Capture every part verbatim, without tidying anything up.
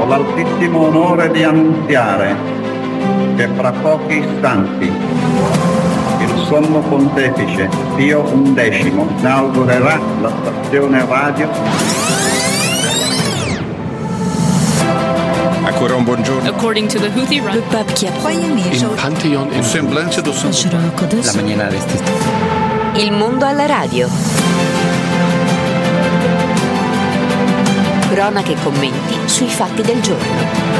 l'altissimo onore di annunziare che fra pochi istanti il Sommo Pontefice Pio undicesimo inaugurerà la stazione radio. Ancora un buongiorno. According to the Houthi, le pape qui a Il Pantheon in Semblance do La mañana resti. Il mondo alla radio. Cronache e commenti sui fatti del giorno.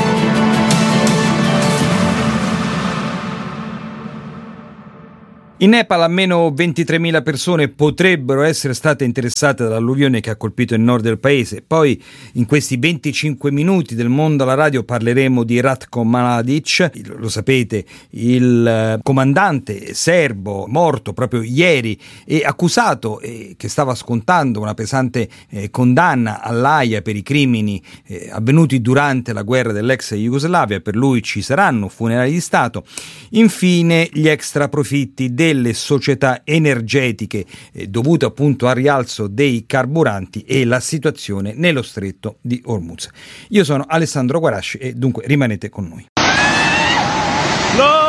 In Nepal almeno ventitremila persone potrebbero essere state interessate dall'alluvione che ha colpito il nord del paese. Poi in questi venticinque minuti del mondo alla radio parleremo di Ratko Mladic, lo sapete, il comandante serbo morto proprio ieri e accusato eh, che stava scontando una pesante eh, condanna all'Aia per i crimini eh, avvenuti durante la guerra dell'ex Jugoslavia. Per lui ci saranno funerali di Stato. Infine gli extra profitti del delle società energetiche eh, dovute appunto al rialzo dei carburanti e la situazione nello stretto di Hormuz. Io sono Alessandro Guarasci e dunque rimanete con noi. No!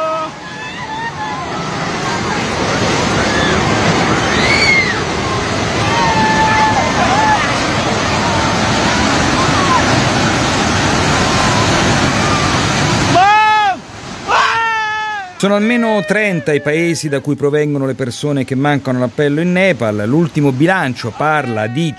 Sono almeno trenta i paesi da cui provengono le persone che mancano all'appello in Nepal. L'ultimo bilancio parla di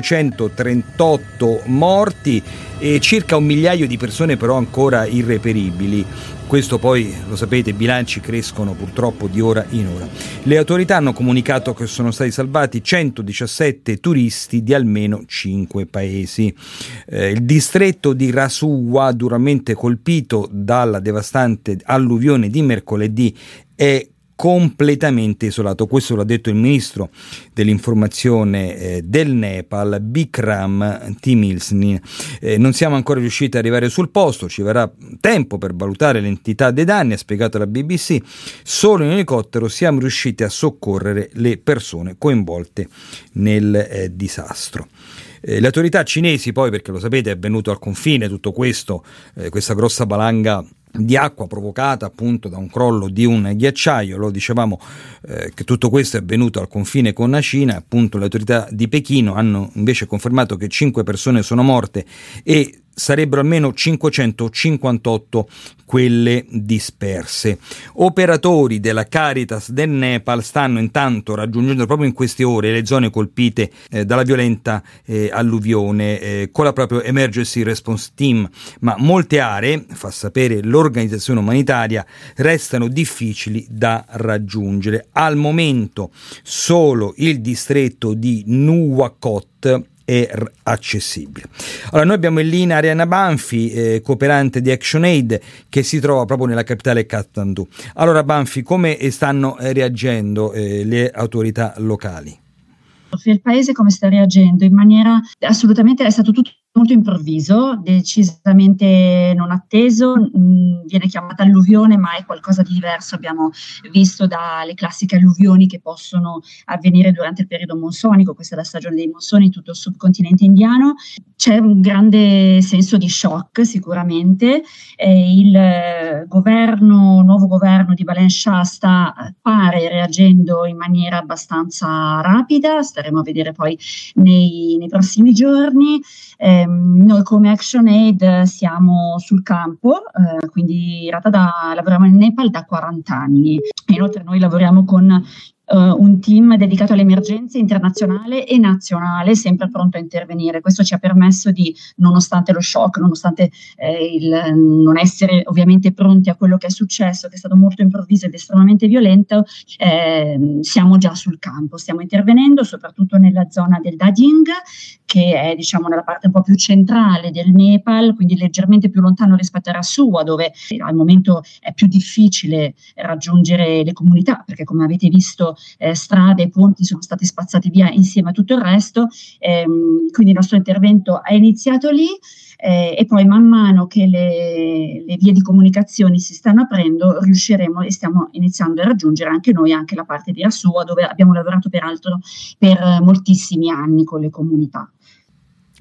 cinquecentotrentotto morti e circa un migliaio di persone però ancora irreperibili. Questo poi, lo sapete, i bilanci crescono purtroppo di ora in ora. Le autorità hanno comunicato che sono stati salvati centodiciassette turisti di almeno cinque paesi. Eh, il distretto di Rasuwa, duramente colpito dalla devastante alluvione di mercoledì, è completamente isolato. Questo l'ha detto il ministro dell'informazione eh, del Nepal, Bikram Timilsny. Eh, non siamo ancora riusciti ad arrivare sul posto, ci vorrà tempo per valutare l'entità dei danni, ha spiegato la B B C. Solo in elicottero siamo riusciti a soccorrere le persone coinvolte nel eh, disastro. Eh, le autorità cinesi poi, perché lo sapete, è avvenuto al confine tutto questo, eh, questa grossa valanga di acqua provocata appunto da un crollo di un ghiacciaio. Lo dicevamo eh, che tutto questo è avvenuto al confine con la Cina. Appunto le autorità di Pechino hanno invece confermato che cinque persone sono morte e sarebbero almeno cinquecentocinquantotto quelle disperse. Operatori della Caritas del Nepal stanno intanto raggiungendo proprio in queste ore le zone colpite eh, dalla violenta eh, alluvione eh, con la propria Emergency Response Team, ma molte aree, fa sapere l'organizzazione umanitaria, restano difficili da raggiungere. Al momento solo il distretto di Nuwakot è accessibile. Allora, noi abbiamo in linea Arianna Banfi, eh, cooperante di ActionAid, che si trova proprio nella capitale Kathmandu. Allora Banfi, come stanno eh, reagendo eh, le autorità locali? Il paese come sta reagendo? In maniera assolutamente, è stato tutto molto improvviso, decisamente non atteso, mh, viene chiamata alluvione ma è qualcosa di diverso. Abbiamo visto dalle classiche alluvioni che possono avvenire durante il periodo monsonico, questa è la stagione dei monsoni in tutto il subcontinente indiano. C'è un grande senso di shock sicuramente, eh, il governo, nuovo governo di Balen Shah sta, pare, reagendo in maniera abbastanza rapida, staremo a vedere poi nei, nei prossimi giorni. Eh, noi come ActionAid siamo sul campo, eh, quindi in realtà da, lavoriamo in Nepal da quaranta anni. Inoltre noi lavoriamo con Uh, un team dedicato alle emergenze internazionale e nazionale, sempre pronto a intervenire. Questo ci ha permesso di, nonostante lo shock, nonostante eh, il non essere ovviamente pronti a quello che è successo, che è stato molto improvviso ed estremamente violento, eh, siamo già sul campo, stiamo intervenendo soprattutto nella zona del Dading, che è diciamo nella parte un po' più centrale del Nepal, quindi leggermente più lontano rispetto a Rasuwa, dove al momento è più difficile raggiungere le comunità, perché come avete visto Eh, strade e ponti sono stati spazzati via insieme a tutto il resto, ehm, quindi il nostro intervento è iniziato lì eh, e poi man mano che le, le vie di comunicazione si stanno aprendo riusciremo e stiamo iniziando a raggiungere anche noi anche la parte di Rasuwa, dove abbiamo lavorato peraltro per moltissimi anni con le comunità.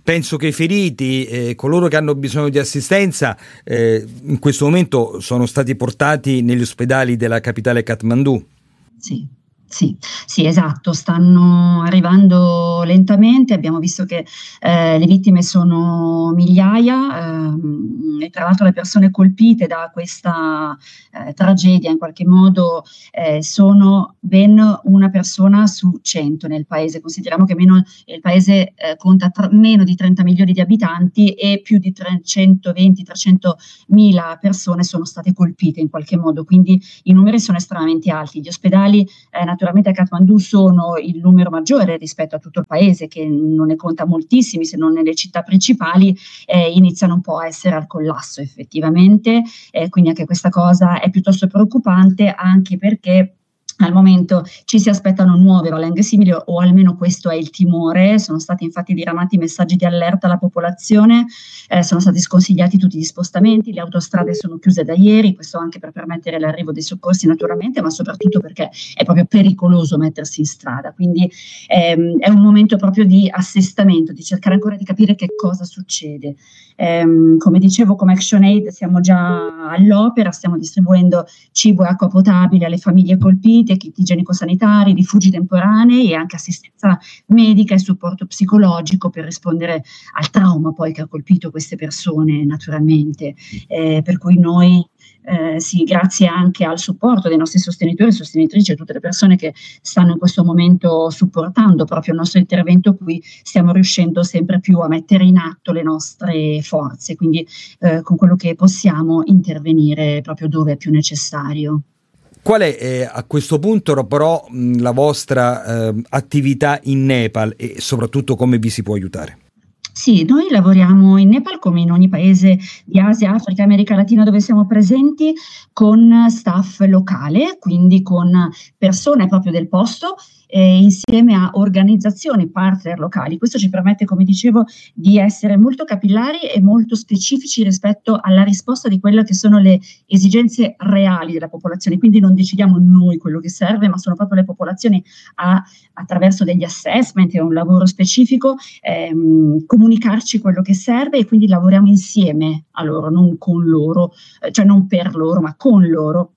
penso che i feriti, eh, coloro che hanno bisogno di assistenza, eh, in questo momento sono stati portati negli ospedali della capitale Kathmandu. Sì. Sì, sì, esatto, stanno arrivando lentamente, abbiamo visto che eh, le vittime sono migliaia ehm, e tra l'altro le persone colpite da questa eh, tragedia in qualche modo eh, sono ben una persona su cento nel paese. Consideriamo che meno, il paese eh, conta tra, meno di trenta milioni di abitanti e più di trecentoventi trecento mila persone sono state colpite in qualche modo, quindi i numeri sono estremamente alti. Gli ospedali eh, naturalmente a Kathmandu sono il numero maggiore rispetto a tutto il paese, che non ne conta moltissimi, se non nelle città principali, eh, iniziano un po' a essere al collasso effettivamente, eh, quindi anche questa cosa è piuttosto preoccupante, anche perché al momento ci si aspettano nuove valenghe simili, o almeno questo è il timore. Sono stati infatti diramati messaggi di allerta alla popolazione, eh, sono stati sconsigliati tutti gli spostamenti, le autostrade sono chiuse da ieri, questo anche per permettere l'arrivo dei soccorsi naturalmente, ma soprattutto perché è proprio pericoloso mettersi in strada, quindi ehm, è un momento proprio di assestamento, di cercare ancora di capire che cosa succede. Ehm, come dicevo, come ActionAid siamo già all'opera, stiamo distribuendo cibo e acqua potabile alle famiglie colpite, kit igienico-sanitari, rifugi temporanei e anche assistenza medica e supporto psicologico per rispondere al trauma poi che ha colpito queste persone naturalmente, eh, per cui noi eh, sì, grazie anche al supporto dei nostri sostenitori e sostenitrici e tutte le persone che stanno in questo momento supportando proprio il nostro intervento qui, stiamo riuscendo sempre più a mettere in atto le nostre forze, quindi eh, con quello che possiamo intervenire proprio dove è più necessario. Qual è eh, a questo punto però mh, la vostra eh, attività in Nepal e soprattutto come vi si può aiutare? Sì, noi lavoriamo in Nepal come in ogni paese di Asia, Africa e America Latina dove siamo presenti, con staff locale, quindi con persone proprio del posto, eh, insieme a organizzazioni partner locali. Questo ci permette, come dicevo, di essere molto capillari e molto specifici rispetto alla risposta di quelle che sono le esigenze reali della popolazione. Quindi non decidiamo noi quello che serve, ma sono proprio le popolazioni a, attraverso degli assessment e un lavoro specifico, ehm, comunicarci quello che serve, e quindi lavoriamo insieme a loro, non con loro, eh, cioè non per loro, ma con loro,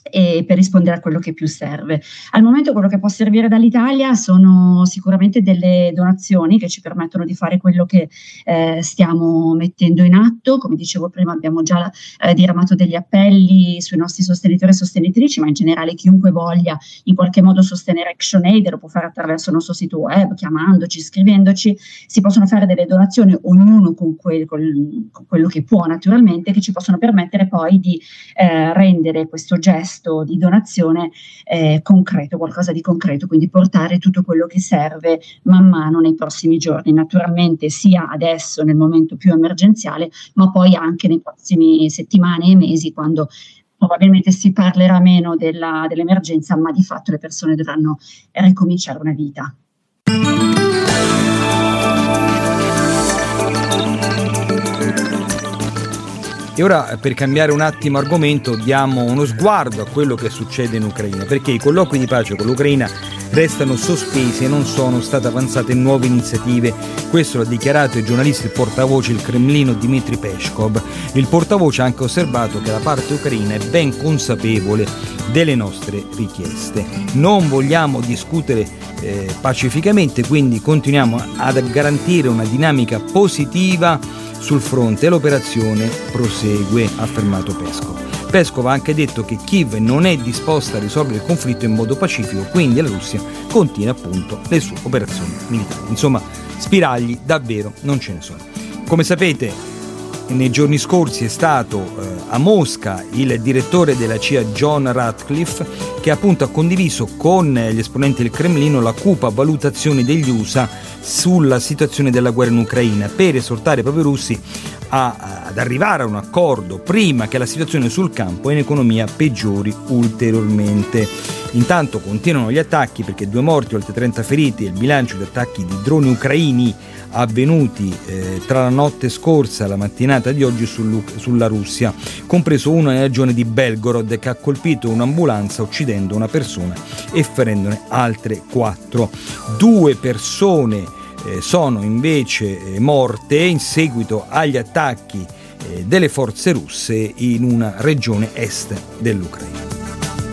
e per rispondere a quello che più serve. Al momento quello che può servire dall'Italia sono sicuramente delle donazioni che ci permettono di fare quello che eh, stiamo mettendo in atto. Come dicevo prima, abbiamo già eh, diramato degli appelli sui nostri sostenitori e sostenitrici, ma in generale chiunque voglia in qualche modo sostenere ActionAid lo può fare attraverso il nostro sito web, chiamandoci, scrivendoci. Si possono fare delle donazioni, ognuno con, quel, con, con quello che può naturalmente, che ci possono permettere poi di eh, rendere questo gesto di donazione eh, concreto, qualcosa di concreto, quindi portare tutto quello che serve man mano nei prossimi giorni, naturalmente sia adesso nel momento più emergenziale, ma poi anche nei prossimi settimane e mesi, quando probabilmente si parlerà meno della, dell'emergenza, ma di fatto le persone dovranno ricominciare una vita. E ora, per cambiare un attimo argomento, diamo uno sguardo a quello che succede in Ucraina, perché i colloqui di pace con l'Ucraina restano sospesi e non sono state avanzate nuove iniziative. Questo l'ha dichiarato il giornalista e portavoce del Cremlino Dmitry Peskov. Il portavoce ha anche osservato che la parte ucraina è ben consapevole delle nostre richieste. Non vogliamo discutere eh, pacificamente, quindi continuiamo ad garantire una dinamica positiva sul fronte e l'operazione prosegue, ha affermato Peskov. Peskov ha anche detto che Kiev non è disposta a risolvere il conflitto in modo pacifico, quindi la Russia continua appunto le sue operazioni militari. Insomma, spiragli davvero non ce ne sono. Come sapete, nei giorni scorsi è stato eh, a Mosca il direttore della C I A John Ratcliffe, che appunto ha condiviso con gli esponenti del Cremlino la cupa valutazione degli U S A sulla situazione della guerra in Ucraina, per esortare proprio i russi a, ad arrivare a un accordo prima che la situazione sul campo e in economia peggiori ulteriormente. Intanto continuano gli attacchi, perché due morti, oltre trenta feriti, e il bilancio di attacchi di droni ucraini avvenuti eh, tra la notte scorsa e la mattinata di oggi sulla Russia, compreso uno nella regione di Belgorod, che ha colpito un'ambulanza uccidendo una persona e ferendone altre quattro. Due persone eh, sono invece eh, morte in seguito agli attacchi eh, delle forze russe in una regione est dell'Ucraina.